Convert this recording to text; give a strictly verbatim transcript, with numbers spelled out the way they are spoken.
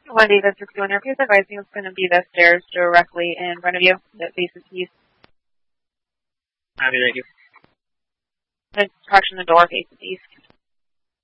Wendy, that's sixty-one here. Please advising it's going to be the stairs directly in front of you that faces east. Happy, thank you. The direction the door faces east.